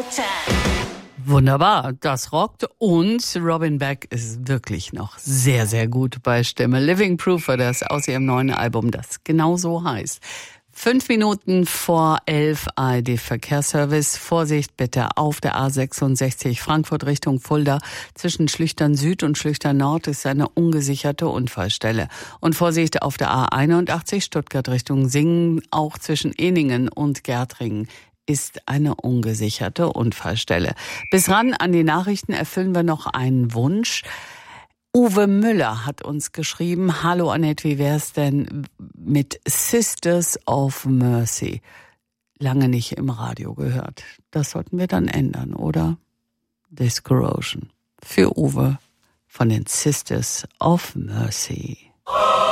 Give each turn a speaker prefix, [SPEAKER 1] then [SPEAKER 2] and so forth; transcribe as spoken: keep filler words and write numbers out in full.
[SPEAKER 1] Wunderbar, das rockt und Robin Beck ist wirklich noch sehr, sehr gut bei Stimme. Living Proof war das aus ihrem neuen Album, das genau so heißt. Fünf Minuten vor elf, A R D-Verkehrsservice. Vorsicht bitte auf der A sechsundsechzig Frankfurt Richtung Fulda. Zwischen Schlüchtern Süd und Schlüchtern Nord ist eine ungesicherte Unfallstelle. Und Vorsicht auf der A einundachtzig Stuttgart Richtung Singen, auch zwischen Ehningen und Gärtringen ist eine ungesicherte Unfallstelle. Bis ran an die Nachrichten erfüllen wir noch einen Wunsch. Uwe Müller hat uns geschrieben, hallo Annette, wie wär's denn mit Sisters of Mercy? Lange nicht im Radio gehört. Das sollten wir dann ändern, oder? This Corrosion. Für Uwe von den Sisters of Mercy.